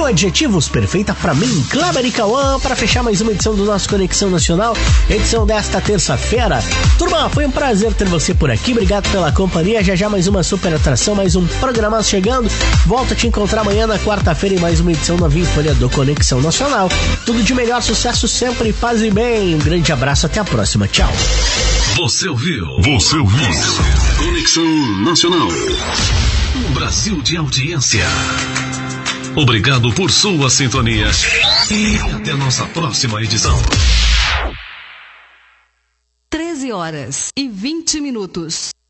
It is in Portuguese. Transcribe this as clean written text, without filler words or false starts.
Mil adjetivos, perfeita pra mim, Kleber e Cauã, para fechar mais uma edição do nosso Conexão Nacional, edição desta terça-feira. Turma, foi um prazer ter você por aqui, obrigado pela companhia, já mais uma super atração, mais um programa chegando. Volto a te encontrar amanhã na quarta-feira em mais uma edição novinha em folha do Conexão Nacional. Tudo de melhor, sucesso sempre, paz e bem. Um grande abraço, até a próxima, tchau. Você ouviu Conexão Nacional, um Brasil de audiência. Obrigado por sua sintonia e até nossa próxima edição. 13h20.